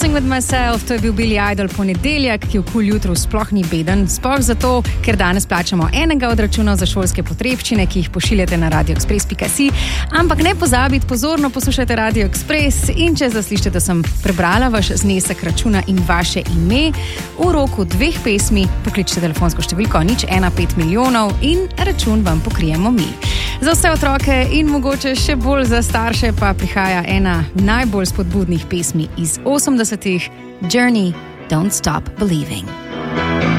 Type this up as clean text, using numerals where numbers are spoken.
Living with myself, to je bil Billy Idol ponedeljek, ki v kul jutru sploh ni beden. Sploh zato, ker danes plačamo enega od računov za šolske potrebščine, ki jih pošiljate na radioexpress.si. Ampak ne pozabite, pozorno poslušajte Radio Express in če zaslišite, da sem prebrala vaš znesek računa in vaše ime, v roku 2 pesmi pokličite telefonsko številko 015 milijonov in račun vam pokrijemo mi. Za vse otroke in mogoče še bolj za starše pa prihaja ena najbolj spodbudnih pesmi iz 80-ih, Journey, Don't Stop Believing.